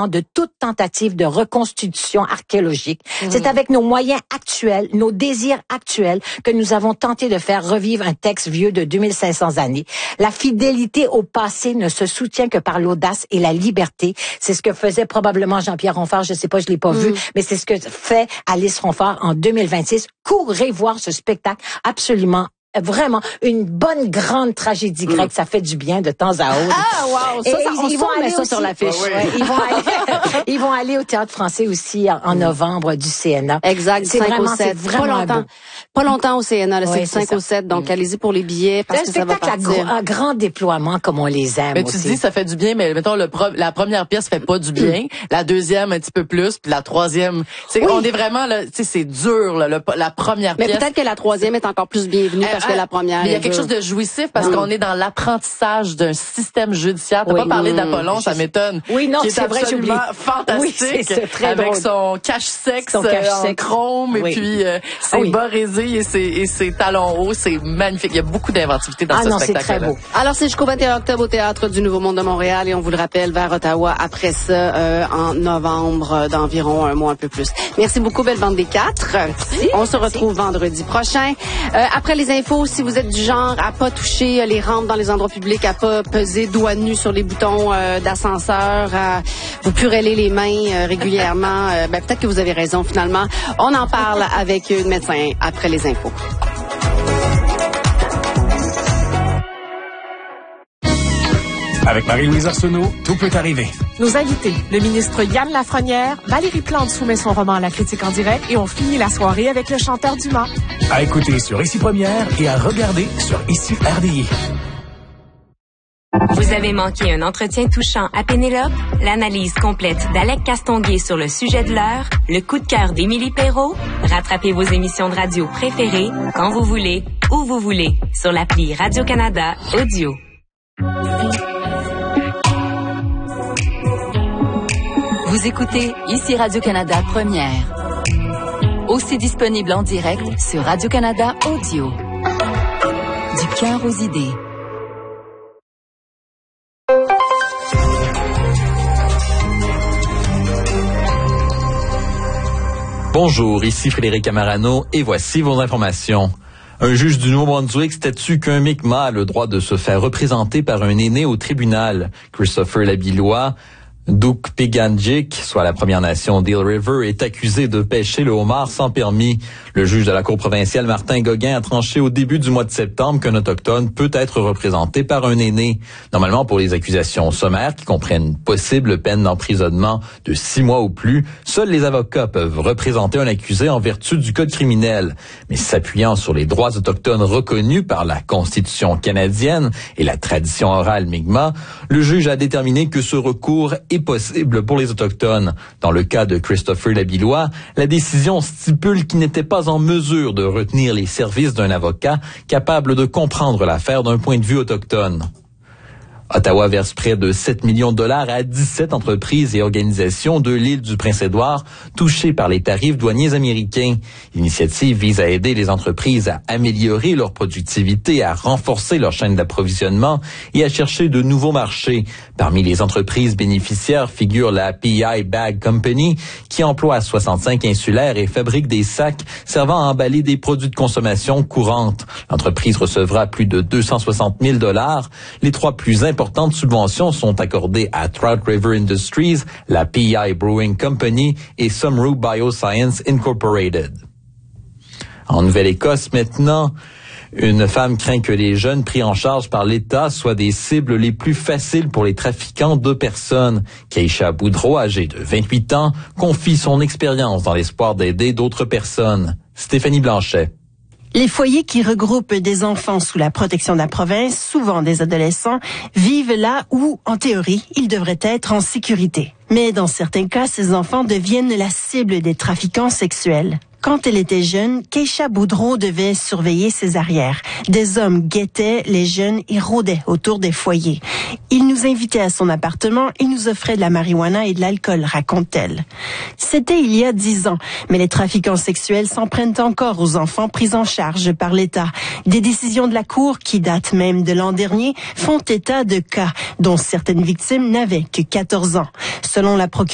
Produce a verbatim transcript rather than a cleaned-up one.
détournement de toute tentative de reconstitution archéologique. Mmh. C'est avec nos moyens actuels, nos désirs actuels, que nous avons tenté de faire revivre un texte vieux de deux mille cinq cents années. La fidélité au passé ne se soutient que par l'audace et la liberté. C'est ce que faisait probablement Jean-Pierre Ronfort, je sais pas, je l'ai pas mmh. vu, mais c'est ce que fait Alice Ronfort en deux mille vingt-six. Courez voir ce spectacle absolument vraiment une bonne grande tragédie grecque, mmh. ça fait du bien de temps à autre. Ah wow, ça, ça ils, on ils vont aller ça aussi, sur l'affiche. Ouais, ouais. Ils vont aller, ils vont aller au Théâtre Français aussi en, en novembre du C N A. Exact, c'est cinq vraiment, au sept. c'est vraiment pas longtemps. beau. Pas longtemps au C N A, là, ouais, c'est du cinq au sept, donc mmh. allez-y pour les billets parce que ça va partir. C'est un spectacle à grand déploiement comme on les aime. Mais tu aussi. dis ça fait du bien, mais mettons le pro, la première pièce fait pas du bien, la deuxième un petit peu plus, puis la troisième, c'est oui. on est vraiment là, tu sais c'est dur là, le, la première mais pièce. Mais peut-être que la troisième est encore plus bienvenue euh, parce euh, que la première. Mais il y a quelque chose de jouissif parce oui. qu'on est dans l'apprentissage d'un système judiciaire. T'as oui. pas parlé mmh. d'Apollon, ça m'étonne. Oui, non, qui est, c'est vrai, absolument fantastique. Oui, c'est, c'est très avec drôle. son cache-sexe son cache en chrome oui. et puis euh, ses ah, oui. bas résés et ses, et ses talons hauts, c'est magnifique. Il y a beaucoup d'inventivité dans ah, ce non, spectacle. C'est très beau. Alors c'est jusqu'au vingt et un octobre au Théâtre du Nouveau Monde de Montréal et on vous le rappelle vers Ottawa après ça euh, en novembre d'environ un mois un peu plus. Merci beaucoup belle bande des quatre. Merci. On se retrouve Merci. vendredi prochain. Euh, après les infos, si vous êtes du genre à pas toucher les rampes dans les endroits publics, à pas peser doigts nus sur les boutons euh, d'ascenseur, à vous pureller les mains euh, régulièrement, euh, ben, peut-être que vous avez raison finalement. On en parle avec une médecin après les infos. Avec Marie-Louise Arsenault, tout peut arriver. Nos invités, le ministre Yann Lafrenière, Valérie Plante soumet son roman à la critique en direct et on finit la soirée avec le chanteur Dumas. À écouter sur Ici Première et à regarder sur Ici R D I. Vous avez manqué un entretien touchant à Pénélope? L'analyse complète d'Alec Castonguay sur le sujet de l'heure? Le coup de cœur d'Émilie Perrault? Rattrapez vos émissions de radio préférées quand vous voulez, où vous voulez, sur l'appli Radio-Canada Audio. Vous écoutez Ici Radio-Canada Première. Aussi disponible en direct sur Radio-Canada Audio. Du cœur aux idées. Bonjour, ici Frédéric Amarano et voici vos informations. Un juge du Nouveau-Brunswick statue qu'un Mi'kmaq a le droit de se faire représenter par un aîné au tribunal. Christopher Labillois, Dukpeganjik, soit la Première Nation d'Eel River, est accusé de pêcher le homard sans permis. Le juge de la Cour provinciale, Martin Gauguin, a tranché au début du mois de septembre qu'un Autochtone peut être représenté par un aîné. Normalement, pour les accusations sommaires qui comprennent une possible peine d'emprisonnement de six mois ou plus, seuls les avocats peuvent représenter un accusé en vertu du Code criminel. Mais s'appuyant sur les droits autochtones reconnus par la Constitution canadienne et la tradition orale Mi'kmaq, le juge a déterminé que ce recours est possible pour les Autochtones. Dans le cas de Christopher Labillois, la décision stipule qu'il n'était pas en mesure de retenir les services d'un avocat capable de comprendre l'affaire d'un point de vue autochtone. Ottawa verse près de sept millions de dollars à dix-sept entreprises et organisations de l'île du Prince-Édouard touchées par les tarifs douaniers américains. L'initiative vise à aider les entreprises à améliorer leur productivité, à renforcer leur chaîne d'approvisionnement et à chercher de nouveaux marchés. Parmi les entreprises bénéficiaires figure la P I Bag Company qui emploie soixante-cinq insulaires et fabrique des sacs servant à emballer des produits de consommation courante. L'entreprise recevra plus de deux cent soixante mille dollars. Les trois plus importantes subventions sont accordées à Trout River Industries, la P I Brewing Company et Sumru Bioscience Incorporated. En Nouvelle-Écosse maintenant, une femme craint que les jeunes pris en charge par l'État soient des cibles les plus faciles pour les trafiquants de personnes. Keisha Boudreau, âgée de vingt-huit ans, confie son expérience dans l'espoir d'aider d'autres personnes. Stéphanie Blanchet. Les foyers qui regroupent des enfants sous la protection de la province, souvent des adolescents, vivent là où, en théorie, ils devraient être en sécurité. Mais dans certains cas, ces enfants deviennent la cible des trafiquants sexuels. Quand elle était jeune, Keisha Boudreau devait surveiller ses arrières. Des hommes guettaient les jeunes et rôdaient autour des foyers. Ils nous invitaient à son appartement et nous offraient de la marijuana et de l'alcool, raconte-t-elle. C'était il y a dix ans, mais les trafiquants sexuels s'en prennent encore aux enfants pris en charge par l'État. Des décisions de la Cour, qui datent même de l'an dernier, font état de cas dont certaines victimes n'avaient que quatorze ans. Selon la procureure